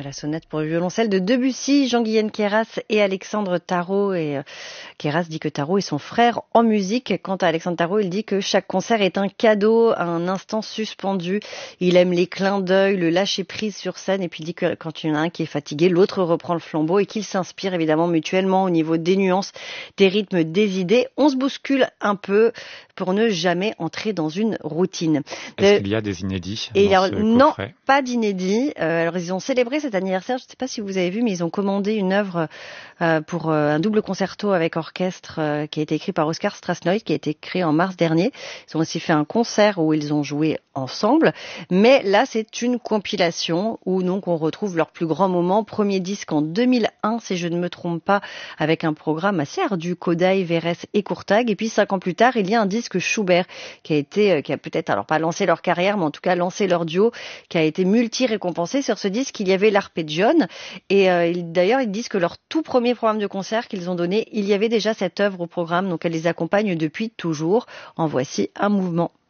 la sonate pour le violoncelle de Debussy, Jean-Guyen Queyras et Alexandre Tarot. Et Queyras dit que Tarot est son frère en musique. Quant à Alexandre Tarot, il dit que chaque concert est un cadeau, un instant suspendu. Il aime les clins d'œil, le lâcher-prise sur scène. Et puis il dit que quand il y en a un qui est fatigué, l'autre reprend le flambeau et qu'ils s'inspirent évidemment mutuellement au niveau des nuances, des rythmes, des idées. On se bouscule un peu pour ne jamais entrer dans une routine. Est-ce qu'il y a des inédits dans ce coffret ? Non, pas d'inédits. Alors ils ont célébré cet anniversaire. Je ne sais pas si vous avez vu, mais ils ont commandé une œuvre pour un double concerto avec orchestre qui a été écrit par Oscar Strasnoy, qui a été créé en mars dernier. Ils ont aussi fait un concert où ils ont joué ensemble. Mais là, c'est une compilation où donc on retrouve leurs plus grands moments. Premier disque en 2001, si je ne me trompe pas, avec un programme assez ardu, Kodály, Verès et Courtag. Et puis 5 ans plus tard, il y a un disque Schubert qui a peut-être, alors pas lancé leur carrière, mais en tout cas lancé leur duo, qui a été multi-récompensé. Sur ce disque, il y avait l'arpégione. Et d'ailleurs, ils disent que leur tout premier programme de concert qu'ils ont donné, il y avait déjà cette œuvre au programme, donc elle les accompagne depuis toujours. En voici un mouvement.